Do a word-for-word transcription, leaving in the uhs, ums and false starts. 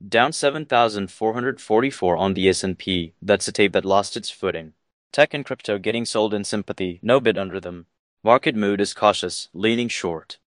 Down seven thousand four hundred forty-four on the S and P. That's a tape that lost its footing. Tech and crypto getting sold in sympathy, no bid under them. Market mood is cautious, leaning short.